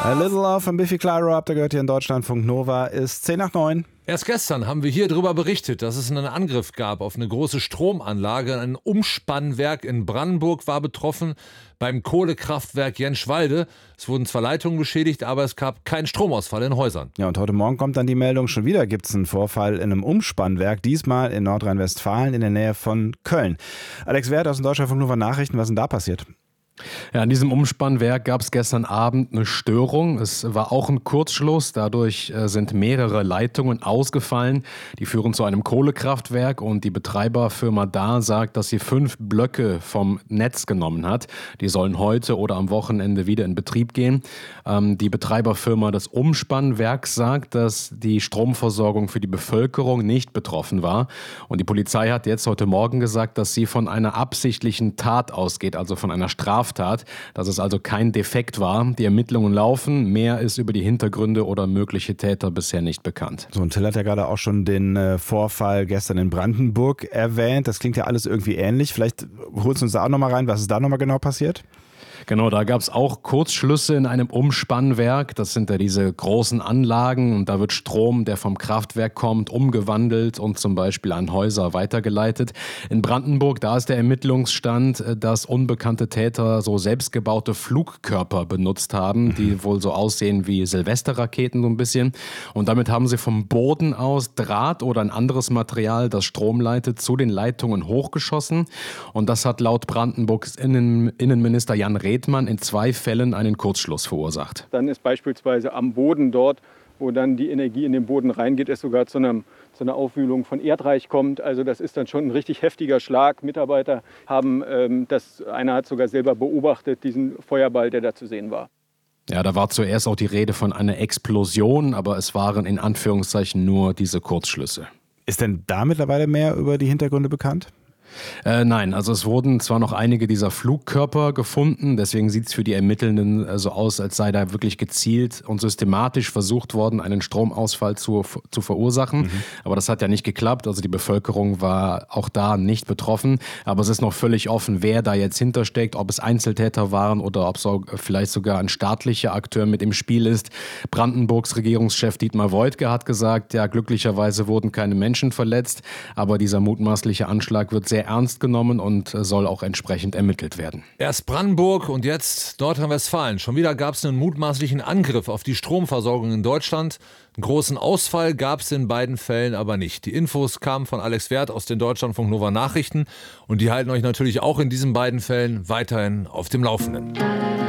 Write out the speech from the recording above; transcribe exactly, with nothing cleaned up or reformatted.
A Little Love von Biffy Clyro, der gehört hier in Deutschlandfunk Nova, ist zehn nach neun. Erst gestern haben wir hier darüber berichtet, dass es einen Angriff gab auf eine große Stromanlage. Ein Umspannwerk in Brandenburg war betroffen, beim Kohlekraftwerk Jenschwalde. Es wurden zwar Leitungen beschädigt, aber es gab keinen Stromausfall in Häusern. Ja, und heute Morgen kommt dann die Meldung, schon wieder gibt es einen Vorfall in einem Umspannwerk, diesmal in Nordrhein-Westfalen in der Nähe von Köln. Alex Wert aus dem Deutschlandfunk Nova Nachrichten, was ist denn da passiert? Ja, an diesem Umspannwerk gab es gestern Abend eine Störung. Es war auch ein Kurzschluss. Dadurch äh, sind mehrere Leitungen ausgefallen. Die führen zu einem Kohlekraftwerk und die Betreiberfirma da sagt, dass sie fünf Blöcke vom Netz genommen hat. Die sollen heute oder am Wochenende wieder in Betrieb gehen. Ähm, die Betreiberfirma des Umspannwerks sagt, dass die Stromversorgung für die Bevölkerung nicht betroffen war. Und die Polizei hat jetzt heute Morgen gesagt, dass sie von einer absichtlichen Tat ausgeht, also von einer Straftat. Dass es also kein Defekt war. Die Ermittlungen laufen. Mehr ist über die Hintergründe oder mögliche Täter bisher nicht bekannt. So, und Till hat ja gerade auch schon den äh, Vorfall gestern in Brandenburg erwähnt. Das klingt ja alles irgendwie ähnlich. Vielleicht holst du uns da auch nochmal rein, was ist da nochmal genau passiert? Genau, da gab es auch Kurzschlüsse in einem Umspannwerk. Das sind ja diese großen Anlagen und da wird Strom, der vom Kraftwerk kommt, umgewandelt und zum Beispiel an Häuser weitergeleitet. In Brandenburg, da ist der Ermittlungsstand, dass unbekannte Täter so selbstgebaute Flugkörper benutzt haben, die wohl so aussehen wie Silvesterraketen so ein bisschen. Und damit haben sie vom Boden aus Draht oder ein anderes Material, das Strom leitet, zu den Leitungen hochgeschossen. Und das hat laut Brandenburgs Innen- Innenminister Jan Redmann in zwei Fällen einen Kurzschluss verursacht. Dann ist beispielsweise am Boden dort, wo dann die Energie in den Boden reingeht, es sogar zu, einem, zu einer Aufwühlung von Erdreich kommt. Also das ist dann schon ein richtig heftiger Schlag. Mitarbeiter haben ähm, das, einer hat sogar selber beobachtet, diesen Feuerball, der da zu sehen war. Ja, da war zuerst auch die Rede von einer Explosion, aber es waren in Anführungszeichen nur diese Kurzschlüsse. Ist denn da mittlerweile mehr über die Hintergründe bekannt? Äh, nein, also es wurden zwar noch einige dieser Flugkörper gefunden, deswegen sieht es für die Ermittelnden äh, so aus, als sei da wirklich gezielt und systematisch versucht worden, einen Stromausfall zu, zu verursachen. Mhm. Aber das hat ja nicht geklappt, also die Bevölkerung war auch da nicht betroffen. Aber es ist noch völlig offen, wer da jetzt hintersteckt, ob es Einzeltäter waren oder ob es so, vielleicht sogar ein staatlicher Akteur mit im Spiel ist. Brandenburgs Regierungschef Dietmar Woidke hat gesagt, ja, glücklicherweise wurden keine Menschen verletzt, aber dieser mutmaßliche Anschlag wird sehr ernst genommen und soll auch entsprechend ermittelt werden. Erst Brandenburg und jetzt Nordrhein-Westfalen. Schon wieder gab es einen mutmaßlichen Angriff auf die Stromversorgung in Deutschland. Einen großen Ausfall gab es in beiden Fällen aber nicht. Die Infos kamen von Alex Wert aus den Deutschlandfunk Nova Nachrichten und die halten euch natürlich auch in diesen beiden Fällen weiterhin auf dem Laufenden.